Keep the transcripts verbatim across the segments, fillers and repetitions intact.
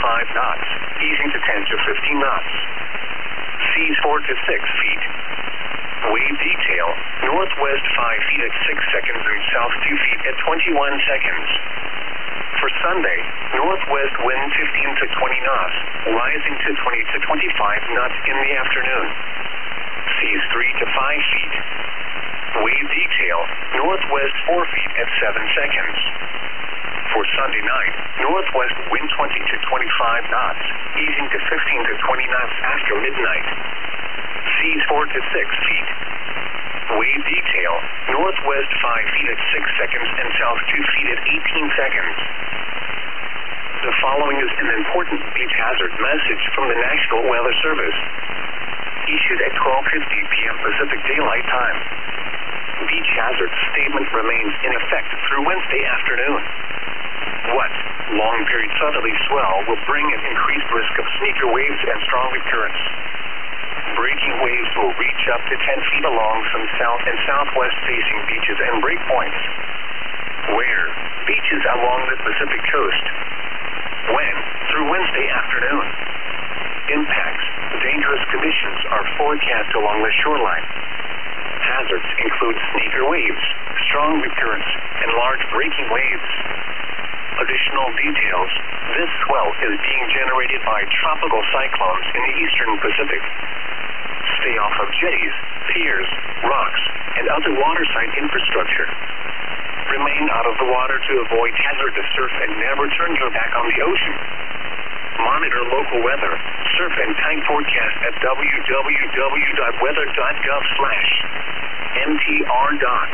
five knots, easing to ten to fifteen knots. Seas four to six feet. Wave detail, northwest five feet at six seconds and south two feet at twenty-one seconds. For Sunday, northwest wind fifteen to twenty knots, rising to twenty to twenty-five knots in the afternoon. Seas three to five feet. Wave detail, northwest four feet at seven seconds. For Sunday night, northwest wind twenty to twenty-five knots, easing to fifteen to twenty knots after midnight. Seas four to six feet. Wave detail, northwest five feet at six seconds and south two feet at eighteen seconds. The following is an important beach hazard message from the National Weather Service. Issued at twelve fifty p.m. Pacific Daylight Time. Beach hazard statement remains in effect through Wednesday afternoon. What? Long period southerly swell will bring an increased risk of sneaker waves and strong currents. Breaking waves will reach up to ten feet along some south and southwest facing beaches and breakpoints. Where? Beaches along the Pacific coast. When? Through Wednesday afternoon. Impacts. Dangerous conditions are forecast along the shoreline. Hazards include sneaker waves, strong currents, and large breaking waves. Additional details. This swell is being generated by tropical cyclones in the eastern Pacific. Stay off of jetties, piers, rocks, and other waterside infrastructure. Remain out of the water to avoid hazardous surf and never turn your back on the ocean. Monitor local weather, surf and time forecast at w w w dot weather dot gov slash m t r dot.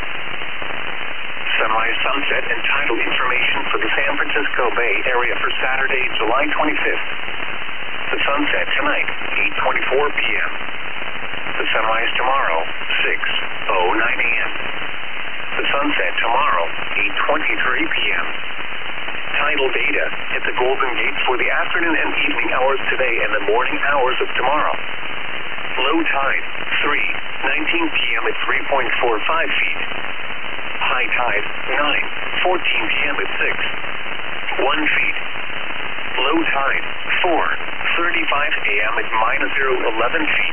Sunrise, sunset, and tidal information for the San Francisco Bay Area for Saturday, July twenty-fifth. The sunset tonight, eight twenty-four p.m. The sunrise tomorrow, six oh nine a.m. The sunset tomorrow, eight twenty-three p.m. Tidal data at the Golden Gate for the afternoon and evening hours today and the morning hours of tomorrow. Low tide, three nineteen p.m. at three point four five feet. High tide, nine fourteen p.m. at six one feet. Low tide, four thirty-five a.m. at minus zero eleven feet.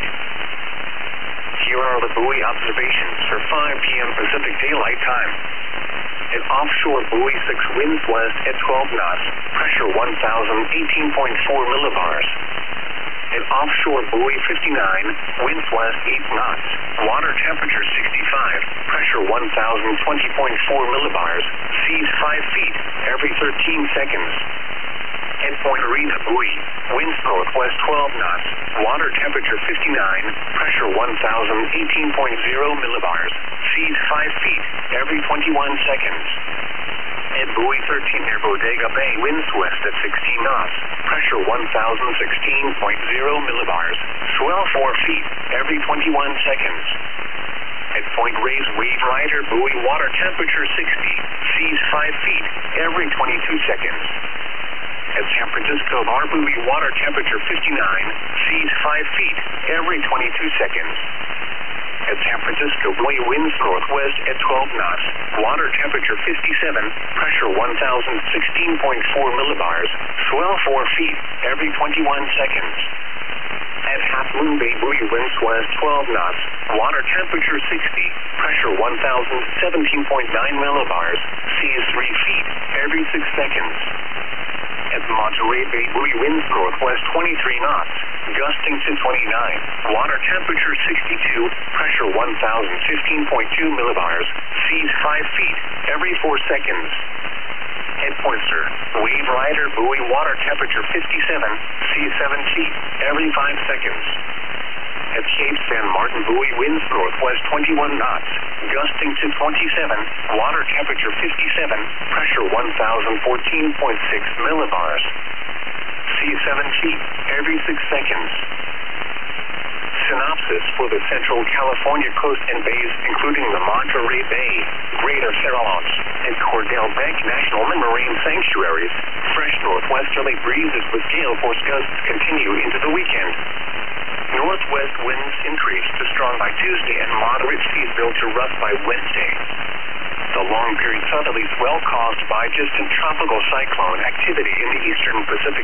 Here are the buoy observations for five p.m. Pacific Daylight Time. At offshore buoy six, winds west at twelve knots, pressure one thousand eighteen point four millibars. At offshore buoy fifty-nine, winds west eight knots, water temperature sixty-five, pressure one thousand twenty point four millibars, seas five feet every thirteen seconds. At Point Arena buoy, winds northwest twelve knots, water temperature fifty-nine, pressure one thousand eighteen point zero millibars, seas five feet every twenty-one seconds. At buoy thirteen near Bodega Bay, winds west at sixteen knots, pressure one thousand sixteen point zero millibars, swell four feet every twenty-one seconds. At Point Reyes Wave Rider buoy, water temperature sixty, seas five feet every twenty-two seconds. At San Francisco Bar buoy, water temperature fifty-nine, seas five feet every twenty-two seconds. At San Francisco buoy, winds northwest at twelve knots, water temperature fifty-seven, pressure one thousand sixteen point four millibars, swell four feet every twenty-one seconds. At Half Moon Bay buoy, winds west twelve knots, water temperature sixty, pressure one thousand seventeen point nine millibars, seas three feet every six seconds. At Monterey Bay buoy, winds northwest twenty-three knots, gusting to twenty-nine, water temperature sixty-two, pressure one thousand fifteen point two millibars, seas five feet every four seconds. At Pointer, Wave Rider buoy, water temperature fifty-seven, seas seven feet every five seconds. At Cape San Martin buoy, winds northwest twenty-one knots, gusting to twenty-seven, water temperature fifty-seven, pressure one thousand fourteen point six millibars. Seas seven feet every six seconds. Synopsis for the Central California coast and bays, including the Monterey Bay, Greater Farallones, and Cordell Bank National Marine Sanctuaries. Fresh northwesterly breezes with gale force gusts continue into the weekend. Northwest winds increase to strong by Tuesday and moderate seas build to rough by Wednesday. The long period southerly swell caused by distant tropical cyclone activity in the eastern Pacific